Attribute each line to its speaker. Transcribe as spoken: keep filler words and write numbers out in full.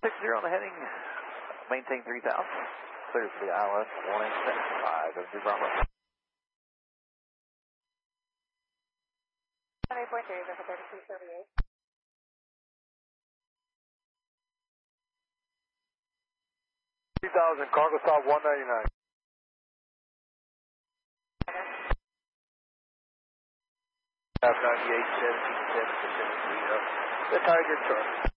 Speaker 1: six zero on the heading, maintain three thousand. Clear for the I L S one eight six five of the Bravo.
Speaker 2: eight point three, over thirty-two thirty-eight.
Speaker 3: three thousand, cargo stop one ninety-nine.
Speaker 1: ninety-eight, seventeen, seven, seven, three, the Tiger truck.